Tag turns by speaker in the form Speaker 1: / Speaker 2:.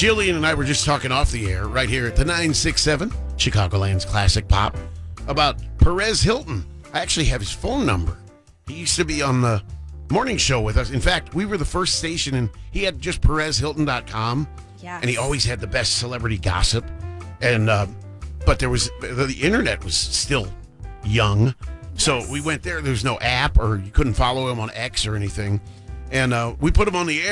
Speaker 1: Jillian and I were just talking off the air right here at the 967 Chicagoland's Classic Pop about Perez Hilton. I actually have his phone number. He used to be on the morning show with us. In fact, we were the first station, and he had just PerezHilton.com.
Speaker 2: Yes.
Speaker 1: And he always had the best celebrity gossip. And but the internet was still young. So we went there. There was no app, or you couldn't follow him on X or anything. And we put him on the air.